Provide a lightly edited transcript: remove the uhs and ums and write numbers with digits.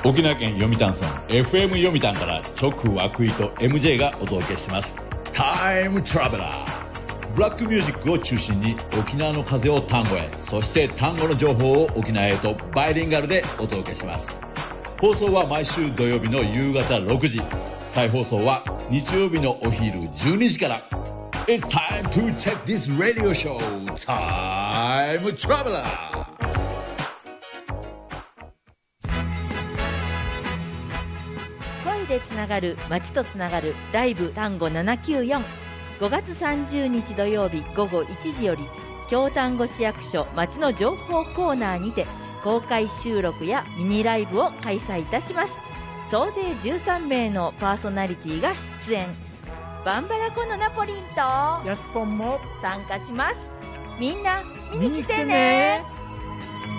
沖縄県読谷村 FM 読谷から直涌井と MJ がお届けします。タイムトラベラー。ブラックミュージックを中心に沖縄の風を単語へ、そして単語の情報を沖縄へとバイリンガルでお届けします。放送は毎週土曜日の夕方6時、再放送は日曜日のお昼12時から。 It's time to check this radio show. Time Traveler。 声でつながる、街とつながるライブ単語794。5月30日土曜日午後1時より、京丹後市役所街の情報コーナーにて公開収録やミニライブを開催いたします。総勢13名のパーソナリティが出演。バンバラコのナポリンとヤスポンも参加します。みんな見に来てね。